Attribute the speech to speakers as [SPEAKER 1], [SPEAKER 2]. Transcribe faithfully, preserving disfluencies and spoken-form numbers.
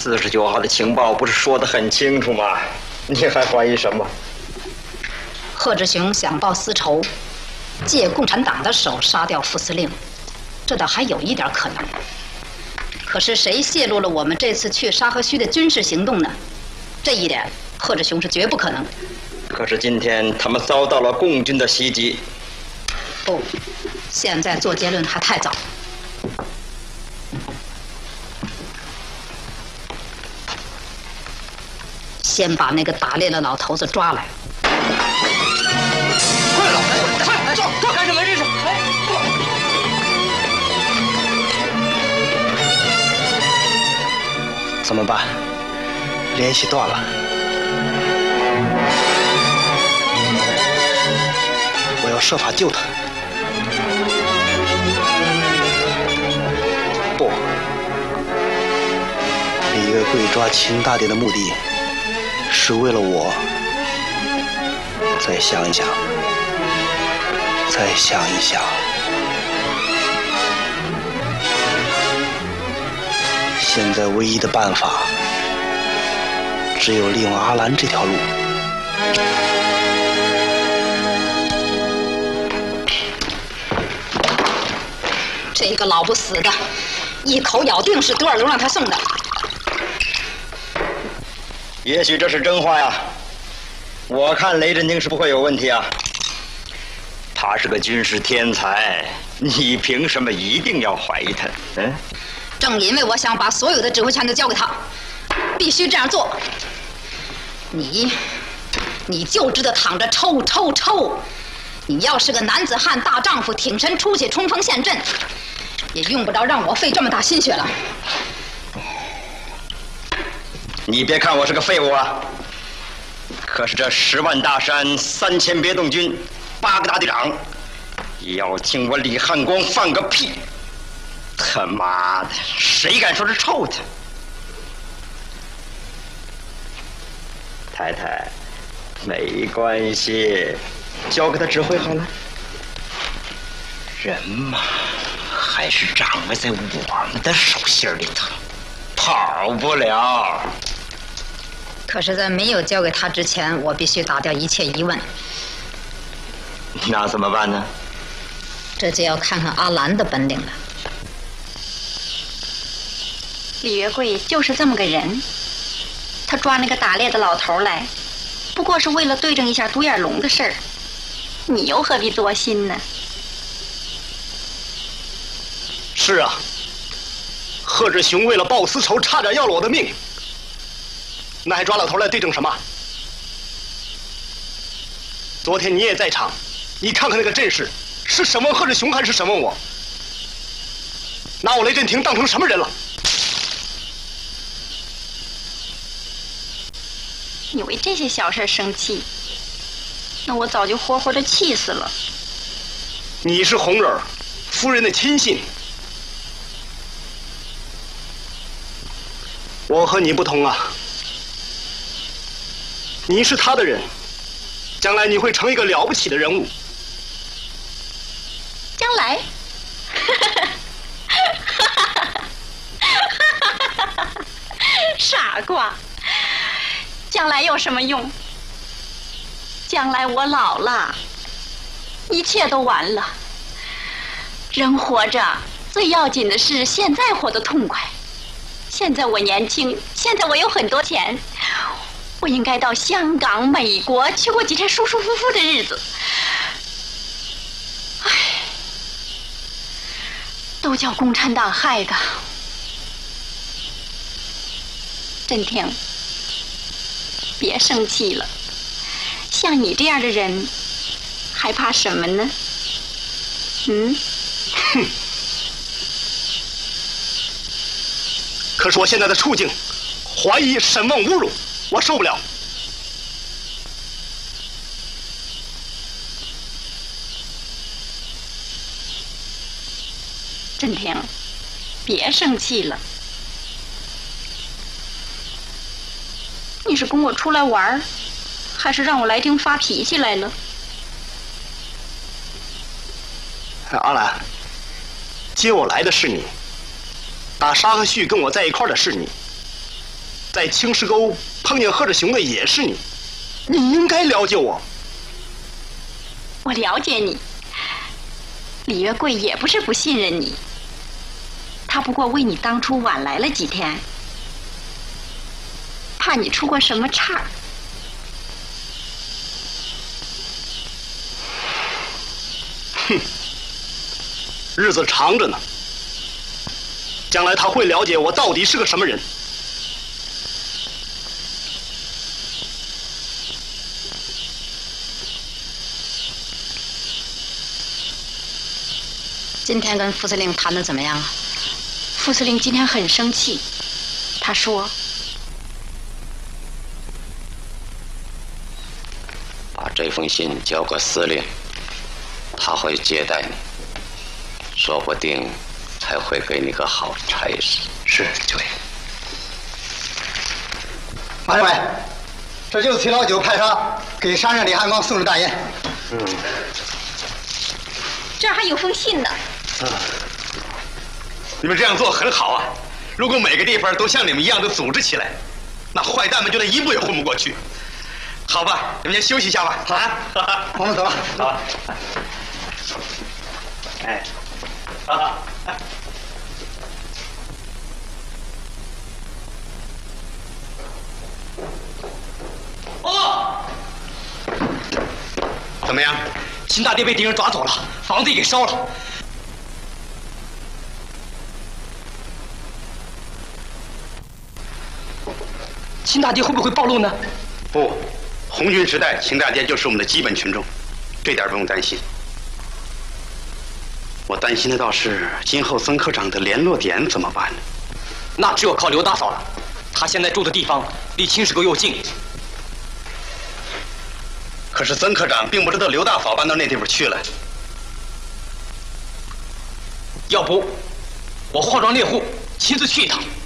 [SPEAKER 1] 四十九号的情报不是说得很清楚吗？你还怀疑什么？
[SPEAKER 2] 贺志雄想报私仇，借共产党的手杀掉副司令，这倒还有一点可能。可是谁泄露了我们这次去沙河区的军事行动呢？这一点，贺志雄是绝不可能。
[SPEAKER 1] 可是今天他们遭到了共军的袭击。
[SPEAKER 2] 不，现在做结论还太早。先把那个打猎的老头子抓来。
[SPEAKER 3] 快了，快，抓抓干什么？这是！哎，
[SPEAKER 4] 怎么办？联系断了。我要设法救他。不，李月桂抓秦大典的目的是为了我。再想一想，再想一想。现在唯一的办法，只有利用阿兰这条路。
[SPEAKER 2] 这个老不死的，一口咬定是多尔龙让他送的。
[SPEAKER 1] 也许这是真话呀。我看雷震京是不会有问题啊。他是个军事天才，你凭什么一定要怀疑他？嗯。
[SPEAKER 2] 正因为我想把所有的指挥权都交给他，必须这样做。你，你就知道躺着抽抽抽！你要是个男子汉大丈夫，挺身出去冲锋陷阵，也用不着让我费这么大心血了。
[SPEAKER 1] 你别看我是个废物啊，可是这十万大山、三千别动军、八个大队长，要听我李汉光放个屁！他妈的，谁敢说是臭他？太太，没关系，交给他指挥好了。人嘛，还是掌握在我们的手心里头，跑不了。
[SPEAKER 2] 可是，在没有交给他之前，我必须打掉一切疑问。
[SPEAKER 1] 那怎么办呢？
[SPEAKER 2] 这就要看看阿兰的本领了。
[SPEAKER 5] 李月桂就是这么个人，他抓那个打猎的老头来，不过是为了对证一下独眼龙的事儿，你又何必多心呢？
[SPEAKER 4] 是啊，贺志雄为了报私仇，差点要了我的命，那还抓老头来对证什么？昨天你也在场，你看看那个阵势，是审问贺志雄还是审问我？拿我雷震霆当成什么人了？
[SPEAKER 5] 你为这些小事生气，那我早就活活的气死了。
[SPEAKER 4] 你是红人夫人的亲信，我和你不同啊，你是他的人，将来你会成一个了不起的人物。
[SPEAKER 5] 将来，傻瓜。将来有什么用？将来我老了，一切都完了。人活着最要紧的是现在活得痛快。现在我年轻，现在我有很多钱，我应该到香港、美国去过几天舒舒服服的日子。唉，都叫共产党害的。震霆，别生气了，像你这样的人，还怕什么呢？嗯？
[SPEAKER 4] 哼！可是我现在的处境，怀疑、审问、侮辱，我受不了。
[SPEAKER 5] 震霆，别生气了。你是跟我出来玩，还是让我来听发脾气来了？
[SPEAKER 4] 阿兰，接我来的是你，打沙和旭跟我在一块儿的是你， 在青石沟碰见贺志雄的也是你，你应该了解我。
[SPEAKER 5] 我了解你。李月桂也不是不信任你，他不过为你当初晚来了几天，怕你出过什么岔。
[SPEAKER 4] 哼，日子长着呢，将来他会了解我到底是个什么人。
[SPEAKER 2] 今天跟副司令谈的怎么样啊？
[SPEAKER 5] 副司令今天很生气，他说
[SPEAKER 1] 把这封信交给司令，他会接待你，说不定才会给你个好差事。
[SPEAKER 3] 是，就位。
[SPEAKER 6] 马政委，这就是齐老九派他给山上李汉光送的大烟。
[SPEAKER 3] 嗯。
[SPEAKER 5] 这儿还有封信呢。
[SPEAKER 3] 嗯。你们这样做很好啊！如果每个地方都像你们一样的组织起来，那坏蛋们就连一步也混不过去。好吧，你们先休息一下吧。
[SPEAKER 6] 好，啊、我们走了。
[SPEAKER 3] 好吧。哎，哈哈。哦，怎么样？秦大爹被敌人抓走了，房子也给烧了。秦大爹会不会暴露呢？
[SPEAKER 7] 不，红军时代，秦大爹就是我们的基本群众，这点不用担心。我担心的倒是今后曾科长的联络点怎么办呢？
[SPEAKER 3] 那只有靠刘大嫂了，她现在住的地方离青石沟又近。
[SPEAKER 7] 可是曾科长并不知道刘大嫂搬到那地方去了。
[SPEAKER 3] 要不，我化妆猎户，亲自去一趟。